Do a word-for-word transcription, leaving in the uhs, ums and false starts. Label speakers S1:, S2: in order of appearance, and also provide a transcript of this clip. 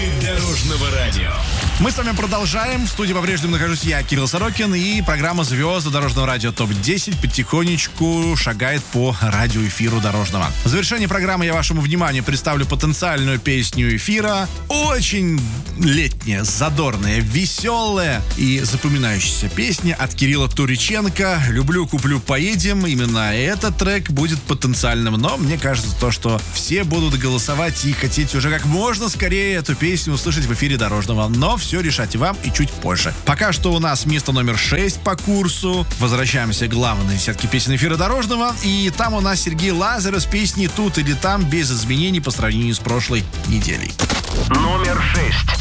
S1: Дорожного радио.
S2: Мы с вами продолжаем. В студии по-прежнему нахожусь я, Кирилл Сорокин, и программа «Звезды Дорожного радио топ десять» потихонечку шагает по радиоэфиру Дорожного. В завершении программы я вашему вниманию представлю потенциальную песню эфира. Очень летняя, задорная, веселая и запоминающаяся песня от Кирилла Туриченко. «Люблю, куплю, поедем». Именно этот трек будет потенциальным, но мне кажется, то, что все будут голосовать и хотеть уже как можно скорее эту песню услышать в эфире Дорожного. Но все решать вам и чуть позже. Пока что у нас место номер шесть по курсу. Возвращаемся к главной десятке песен эфира Дорожного. И там у нас Сергей Лазарев с песней «Тут или там» без изменений по сравнению с прошлой неделей.
S1: Номер шесть.